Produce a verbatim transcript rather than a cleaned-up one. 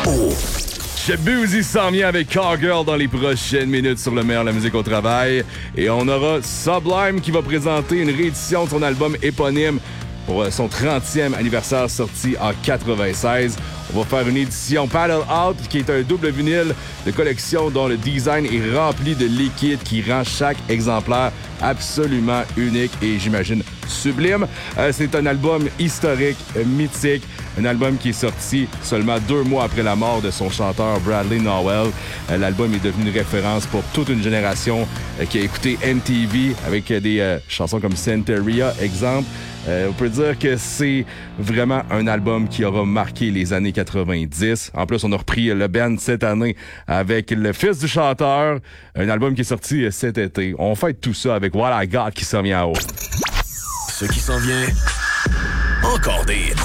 haut. Shaboozey s'en vient avec Cowgirl dans les prochaines minutes sur le meilleur de la musique au travail. Et on aura Sublime qui va présenter une réédition de son album éponyme pour son trentième anniversaire sorti en quatre-vingt-seize. On va faire une édition Paddle Out qui est un double vinyle de collection dont le design est rempli de liquide qui rend chaque exemplaire absolument unique et j'imagine sublime. Euh, c'est un album historique, euh, mythique, un album qui est sorti seulement deux mois après la mort de son chanteur Bradley Nowell. Euh, l'album est devenu une référence pour toute une génération euh, qui a écouté M T V avec euh, des euh, chansons comme Santeria, exemple. Euh, on peut dire que c'est vraiment un album qui aura marqué les années quatre-vingt-dix. En plus, on a repris le band cette année avec le fils du chanteur, un album qui est sorti cet été. On fait tout ça avec What I Got qui s'en vient en haut. Ce qui s'en vient, encore des hits.